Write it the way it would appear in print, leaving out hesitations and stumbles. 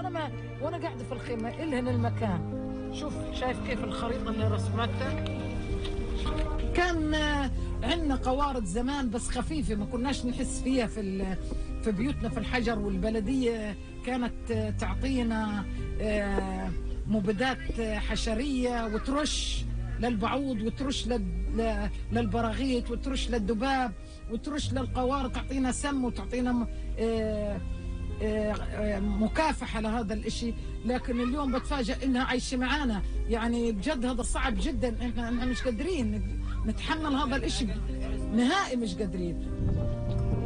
وانا قاعده في الخيمه الهن المكان. شوف شايف كيف الخريطه اللي رسمتها؟ كان عندنا قوارض زمان بس خفيفه ما كناش نحس فيها في بيوتنا في الحجر، والبلديه كانت تعطينا مبيدات حشريه وترش للبعوض وترش للبراغيث وترش للذباب وترش للقوارض، تعطينا سم وتعطينا مكافحة لهذا الاشي. لكن اليوم بتفاجئ انها عايشة معانا، يعني بجد هذا صعب جدا، احنا مش قادرين نتحمل هذا الاشي نهائي، مش قادرين.